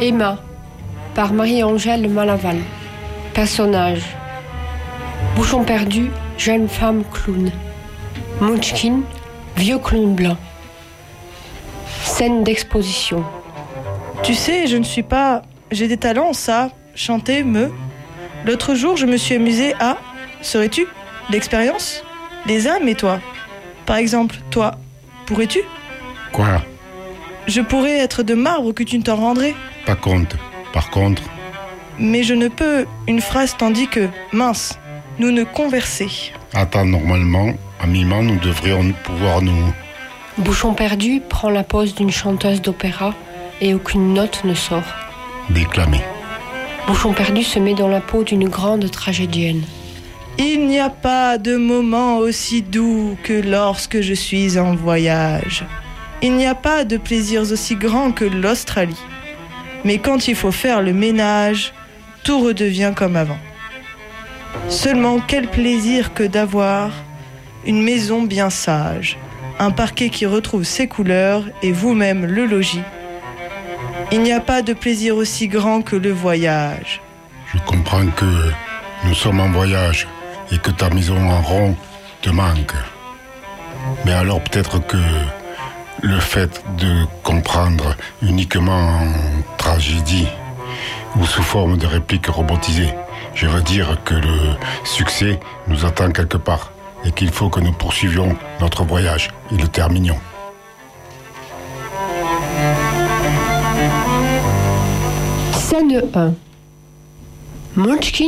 Emma, par Marie-Angèle Malaval. Personnage: Bouchon perdu, jeune femme clown. Munchkin, vieux clown blanc. Scène d'exposition. Tu sais, je ne suis pas... J'ai des talents, ça. Chanter, L'autre jour, je me suis amusée à... Serais-tu l'expérience? Les âmes et toi. Par exemple, toi, pourrais-tu? Quoi? Je pourrais être de marbre que tu ne t'en rendrais. Pas compte. Par contre... Mais je ne peux une phrase tandis que... Mince, nous ne converser. Attends, normalement, à mi-temps, nous devrions pouvoir nous... Bouchon perdu prend la pose d'une chanteuse d'opéra et aucune note ne sort. déclamer. Bouchon perdu se met dans la peau d'une grande tragédienne. Il n'y a pas de moment aussi doux que lorsque je suis en voyage. Il n'y a pas de plaisirs aussi grands que l'Australie. Mais quand il faut faire le ménage, tout redevient comme avant. Seulement quel plaisir que d'avoir une maison bien sage, un parquet qui retrouve ses couleurs et vous-même le logis. Il n'y a pas de plaisir aussi grand que le voyage. Je comprends que nous sommes en voyage et que ta maison en rond te manque. Mais alors peut-être que le fait de comprendre uniquement en tragédie ou sous forme de répliques robotisées, je veux dire que le succès nous attend quelque part et qu'il faut que nous poursuivions notre voyage et le terminions. Scène 1. Munchkin